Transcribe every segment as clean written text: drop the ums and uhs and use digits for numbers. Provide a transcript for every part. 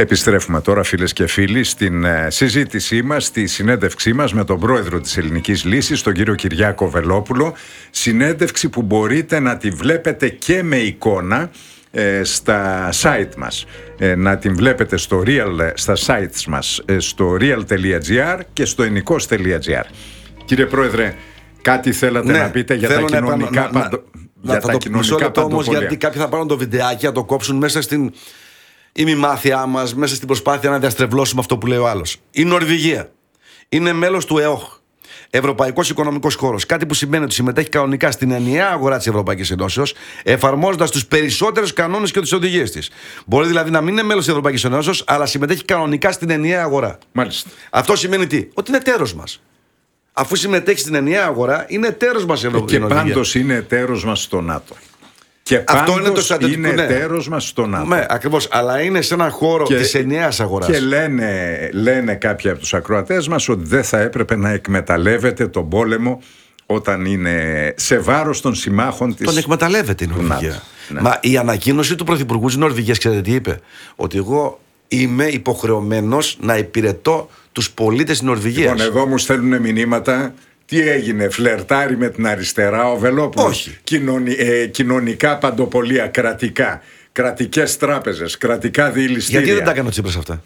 Επιστρέφουμε τώρα, φίλες και φίλοι, στην συζήτησή μας, στη συνέντευξή μας με τον πρόεδρο της Ελληνικής Λύσης, τον κύριο Κυριάκο Βελόπουλο. Συνέντευξη που μπορείτε να τη βλέπετε και με εικόνα στα site μας. Να την βλέπετε στα sites μας, στο real.gr και στο ennikos.gr. Κύριε Πρόεδρε, κάτι θέλατε να πείτε για τα κοινωνικά παντοπολία? Όμως, γιατί κάποιοι θα πάρουν το βιντεάκι, να το κόψουν μέσα στην ημιμάθειά μας, μέσα στην προσπάθεια να διαστρεβλώσουμε αυτό που λέει ο άλλος. Η Νορβηγία είναι μέλος του ΕΟΧ, Ευρωπαϊκός Οικονομικός Χώρος. Κάτι που σημαίνει ότι συμμετέχει κανονικά στην ενιαία αγορά της Ευρωπαϊκής Ενώσεως, εφαρμόζοντας τους περισσότερους κανόνες και τις οδηγίες της. Μπορεί δηλαδή να μην είναι μέλος της Ευρωπαϊκής Ενώσεως, αλλά συμμετέχει κανονικά στην ενιαία αγορά. Μάλιστα. Αυτό σημαίνει τι? Ότι είναι εταίρος μας. Αφού συμμετέχει στην ενιαία αγορά, είναι εταίρος μας η Ευρωπαϊκή Ενώση. Και πάντως είναι εταίρος μας στο ΝΑΤΟ. Και αυτό είναι το στρατιωτικό. Είναι εταίρος μας στο ΝΑΤΟ. Ναι, ακριβώς. Αλλά είναι σε ένα χώρο της ενιαίας αγοράς. Και λένε κάποιοι από τους ακροατές μας ότι δεν θα έπρεπε να εκμεταλλεύεται τον πόλεμο όταν είναι σε βάρος των συμμάχων της. Τον εκμεταλλεύεται η Νορβηγία. Ναι. Μα η ανακοίνωση του Πρωθυπουργού της Νορβηγίας, ξέρετε τι είπε? Ότι εγώ είμαι υποχρεωμένος να υπηρετώ τους πολίτες της Νορβηγίας. Λοιπόν, εδώ μου στέλνουν μηνύματα. Τι έγινε, φλερτάρει με την αριστερά ο Βελόπουλος? Όχι. Κοινωνικά παντοπολία, κρατικά, κρατικές τράπεζες, κρατικά διελιστήρια. Γιατί δεν τα έκανε ο Τσίπρας αυτά?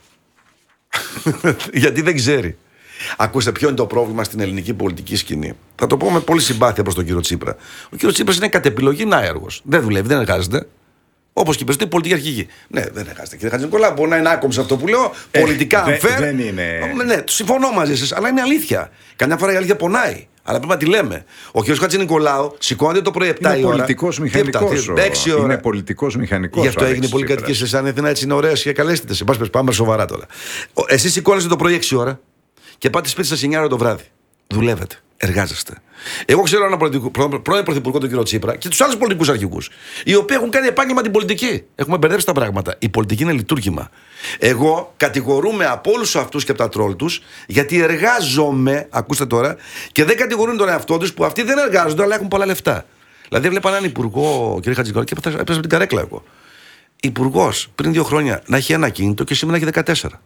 Γιατί δεν ξέρει. Ακούστε, ποιο είναι το πρόβλημα στην ελληνική πολιτική σκηνή? Θα το πω με πολύ συμπάθεια προς τον κύριο Τσίπρα. Ο κύριος Τσίπρας είναι κατ' επιλογή άεργος. Δεν δουλεύει, δεν εργάζεται. Όπως και η περισσότερη πολιτική αρχηγή. Ναι, δεν εργάζεται. Κύριε Χατζηνικολάου, μπορεί να είναι άκομψο αυτό που λέω. Πολιτικά unfair. Δεν είναι. Ναι, συμφωνώ μαζί σας, αλλά είναι αλήθεια. Καμιά φορά η αλήθεια πονάει. Αλλά πρέπει να τη λέμε. Ο κ. Χατζηνικολάου σηκώνεται το πρωί 7 η ώρα. Είναι πολιτικός μηχανικός. Είναι πολιτικός μηχανικός. Γι' αυτό έγινε πολυκατοικία σε Αθήνα, έτσι είναι ωραίος και καλέστητε. Σε πάση πάμε σοβαρά τώρα. Εσείς σηκώνεστε το πρωί 6 ώρα και πάτε σπίτι σας 9 ώρα το βράδυ. Δουλεύετε. Εργάζεστε. Εγώ ξέρω έναν πρώην πρωθυπουργό, τον κύριο Τσίπρα, και τους άλλους πολιτικούς αρχηγούς, οι οποίοι έχουν κάνει επάγγελμα την πολιτική. Έχουμε μπερδέψει τα πράγματα. Η πολιτική είναι λειτουργήμα. Εγώ κατηγορούμε από όλους αυτούς και από τα τρόλ τους, γιατί εργάζομαι, ακούστε τώρα, και δεν κατηγορούν τον εαυτό τους που αυτοί δεν εργάζονται, αλλά έχουν πολλά λεφτά. Δηλαδή, έβλεπα έναν υπουργό, κ. Χατζηνικολάου, και έπαιζα με την καρέκλα εγώ. Υπουργός πριν 2 χρόνια να έχει ένα κίνητο και σήμερα έχει 14.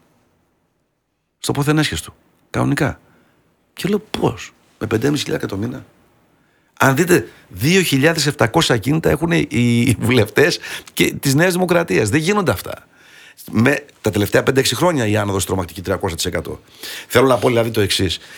Στο πόθεν έσχεστο. Κανονικά. Και λέω πώς? Με 5.500 το μήνα. Αν δείτε, 2.700 ακίνητα έχουν οι βουλευτές και της Νέας Δημοκρατίας. Δεν γίνονται αυτά. Με τα τελευταία 5-6 χρόνια η άνοδος τρομακτική 300%. Θέλω να πω δηλαδή το εξής.